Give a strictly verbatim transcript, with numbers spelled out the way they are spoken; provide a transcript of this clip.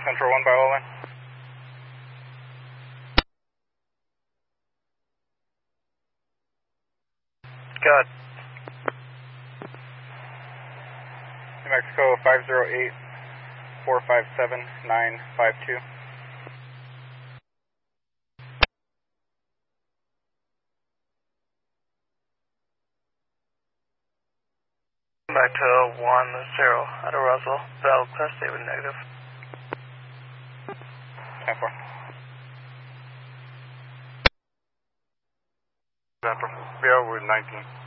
Grand Central one by all line. Good. New Mexico five zero eight, four five seven, nine five two. Back to one zero out of Roswell. Bell, class David negative. ten four. Central. Yeah, we're nineteen.